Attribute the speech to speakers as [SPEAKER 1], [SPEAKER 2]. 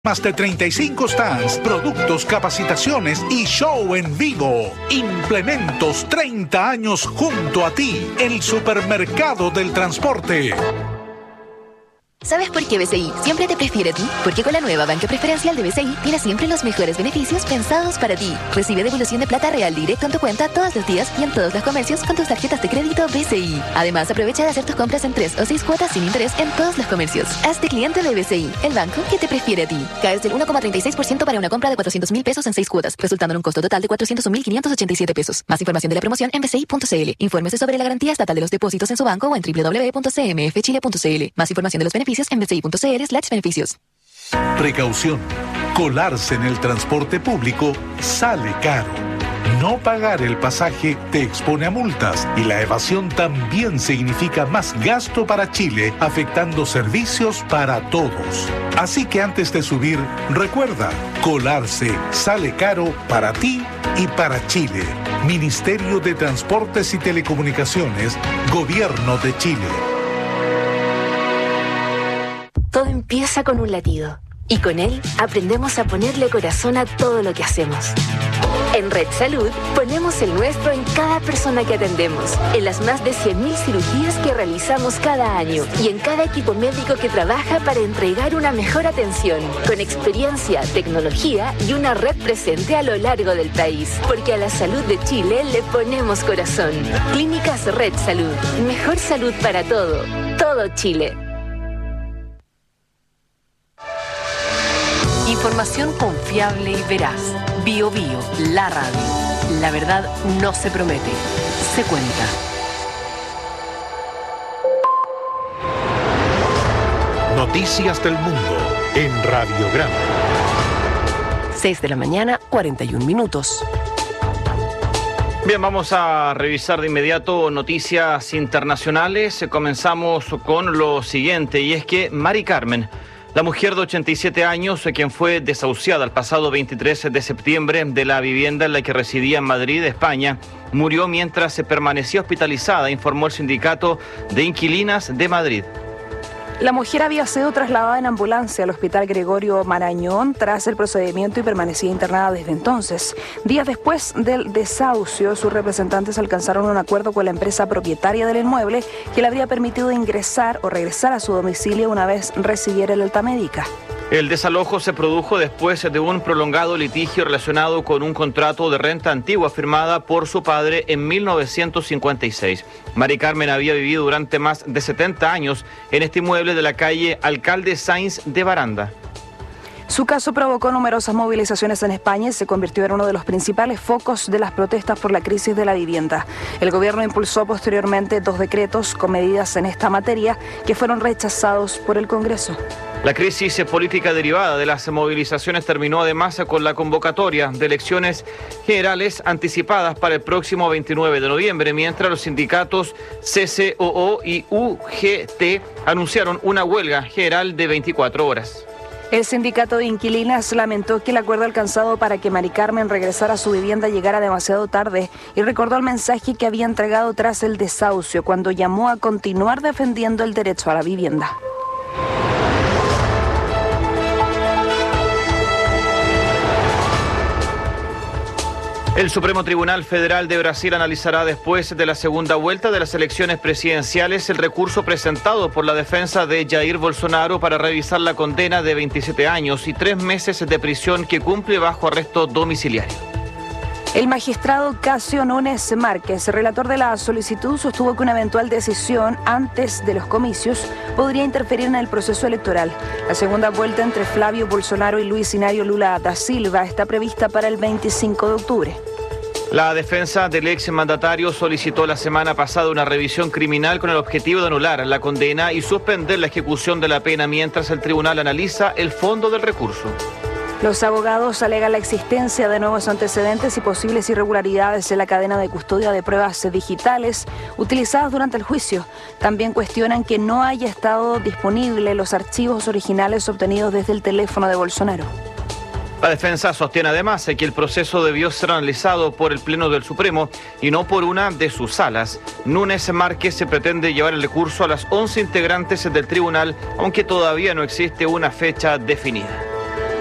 [SPEAKER 1] Más de 35 stands, productos, capacitaciones y show en vivo. Implementos 30 años junto a ti, el supermercado del transporte.
[SPEAKER 2] ¿Sabes por qué BCI siempre te prefiere a ti? Porque con la nueva banca preferencial de BCI tienes siempre los mejores beneficios pensados para ti. Recibe devolución de plata real directo en tu cuenta todos los días y en todos los comercios con tus tarjetas de crédito BCI. Además, aprovecha de hacer tus compras en 3 o 6 cuotas sin interés en todos los comercios. Hazte cliente de BCI, el banco que te prefiere a ti. Caes del 1,36% para una compra de 400.000 pesos en 6 cuotas, resultando en un costo total de 401.587 pesos. Más información de la promoción en bci.cl. Infórmese sobre la garantía estatal de los depósitos en su banco o en www.cmfchile.cl. Más información de los beneficios en bci.cl/beneficios.
[SPEAKER 1] Precaución. Colarse en el transporte público sale caro. No pagar el pasaje te expone a multas y la evasión también significa más gasto para Chile, afectando servicios para todos. Así que antes de subir, recuerda, colarse sale caro para ti y para Chile. Ministerio de Transportes y Telecomunicaciones, Gobierno de Chile.
[SPEAKER 3] Todo empieza con un latido y con él aprendemos a ponerle corazón a todo lo que hacemos. En Red Salud ponemos el nuestro en cada persona que atendemos, en las más de 100.000 cirugías que realizamos cada año y en cada equipo médico que trabaja para entregar una mejor atención, con experiencia, tecnología y una red presente a lo largo del país. Porque a la salud de Chile le ponemos corazón. Clínicas Red Salud. Mejor salud para todo Chile.
[SPEAKER 4] Información confiable y veraz. Bio Bio, la radio. La verdad no se promete, se cuenta.
[SPEAKER 1] Noticias del mundo en Radiograma.
[SPEAKER 4] 6 de la mañana, 41 minutos.
[SPEAKER 5] Bien, vamos a revisar de inmediato noticias internacionales. Comenzamos con lo siguiente, y es que Mari Carmen, la mujer de 87 años, quien fue desahuciada el pasado 23 de septiembre de la vivienda en la que residía en Madrid, España, murió mientras se permanecía hospitalizada, informó el Sindicato de Inquilinas de Madrid.
[SPEAKER 6] La mujer había sido trasladada en ambulancia al Hospital Gregorio Marañón tras el procedimiento y permanecía internada desde entonces. Días después del desahucio, sus representantes alcanzaron un acuerdo con la empresa propietaria del inmueble que le habría permitido ingresar o regresar a su domicilio una vez recibiera el alta médica.
[SPEAKER 5] El desalojo se produjo después de un prolongado litigio relacionado con un contrato de renta antigua firmada por su padre en 1956. Mari Carmen había vivido durante más de 70 años en este inmueble de la calle Alcalde Sáinz de Baranda.
[SPEAKER 6] Su caso provocó numerosas movilizaciones en España y se convirtió en uno de los principales focos de las protestas por la crisis de la vivienda. El gobierno impulsó posteriormente 2 decretos con medidas en esta materia que fueron rechazados por el Congreso.
[SPEAKER 5] La crisis política derivada de las movilizaciones terminó además con la convocatoria de elecciones generales anticipadas para el próximo 29 de noviembre, mientras los sindicatos CCOO y UGT anunciaron una huelga general de 24 horas.
[SPEAKER 6] El sindicato de inquilinas lamentó que el acuerdo alcanzado para que Mari Carmen regresara a su vivienda llegara demasiado tarde y recordó el mensaje que había entregado tras el desahucio cuando llamó a continuar defendiendo el derecho a la vivienda.
[SPEAKER 5] El Supremo Tribunal Federal de Brasil analizará después de la segunda vuelta de las elecciones presidenciales el recurso presentado por la defensa de Jair Bolsonaro para revisar la condena de 27 años y 3 meses de prisión que cumple bajo arresto domiciliario.
[SPEAKER 6] El magistrado Casio Nunes Márquez, relator de la solicitud, sostuvo que una eventual decisión antes de los comicios podría interferir en el proceso electoral. La segunda vuelta entre Flavio Bolsonaro y Luis Inácio Lula da Silva está prevista para el 25 de octubre.
[SPEAKER 5] La defensa del exmandatario solicitó la semana pasada una revisión criminal con el objetivo de anular la condena y suspender la ejecución de la pena mientras el tribunal analiza el fondo del recurso.
[SPEAKER 6] Los abogados alegan la existencia de nuevos antecedentes y posibles irregularidades en la cadena de custodia de pruebas digitales utilizadas durante el juicio. También cuestionan que no haya estado disponible los archivos originales obtenidos desde el teléfono de Bolsonaro.
[SPEAKER 5] La defensa sostiene además que el proceso debió ser analizado por el Pleno del Supremo y no por una de sus salas. Nunes Márquez se pretende llevar el recurso a las 11 integrantes del tribunal, aunque todavía no existe una fecha definida.